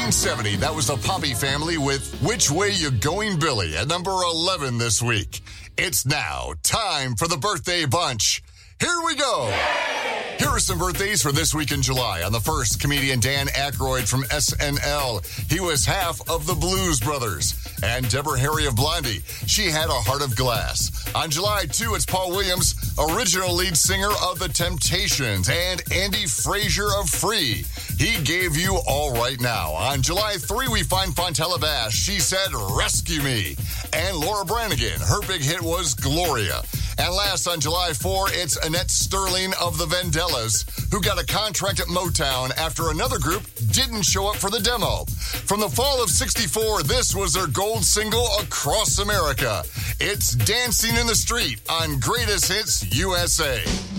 1970, that was the Poppy Family with Which Way You Going, Billy, at number 11 this week. It's now time for the birthday bunch. Here we go. Here are some birthdays for this week in July. On the 1st, comedian Dan Aykroyd from SNL. He was half of the Blues Brothers. And Deborah Harry of Blondie. She had a heart of glass. On July 2, it's Paul Williams, original lead singer of The Temptations, and Andy Fraser of Free. He gave you All Right Now. On July 3, we find Fontella Bash. She said, Rescue Me. And Laura Branigan. Her big hit was Gloria. And last, on July 4, it's Annette Sterling of the Vandellas, who got a contract at Motown after another group didn't show up for the demo. From the fall of '64, this was their gold single across America. It's Dancing in the Street on Greatest Hits USA.